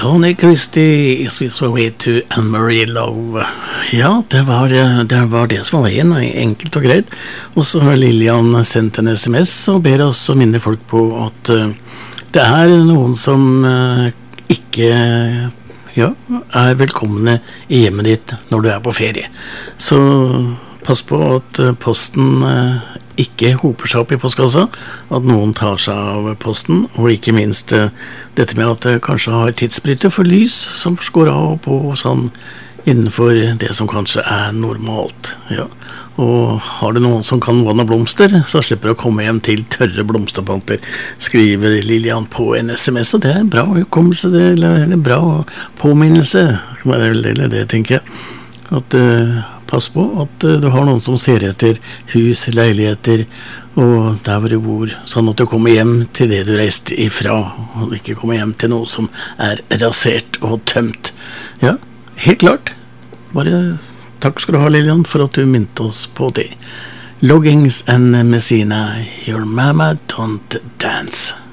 Tony Christie, Swiss Way to Anne-Marie Love. Ja, det var det som var veien, enkelt og greit. Og så har Lilian sendt en sms og ber oss å minne folk på at det er noen som ikke er velkomne i hjemmet ditt når du er på ferie. Så pass på at posten ikke hoper seg opp i postkassa, at noen tar seg av posten, og ikke minst dette med at det kanskje har tidsbryter for lys som går av og på sånn innenfor det som kanskje er normalt. Ja. Og har det noen som kan vanne blomster, så slipper å komme hjem til tørre blomsterplanter, skriver Lilian på en sms, og det er en bra hukommelse, eller en bra påminnelse, eller det tenker jeg, at pass på at du har noen som ser etter hus, leiligheter og der hvor du bor, sånn at du kommer hjem til det du reiste ifra, og ikke kommer hjem til noe som er rasert og tømt. Ja, helt klart. Bare takk skal du ha, Lilian, for at du minte oss på det. Loggins and Messina, Your Mama Don't Dance.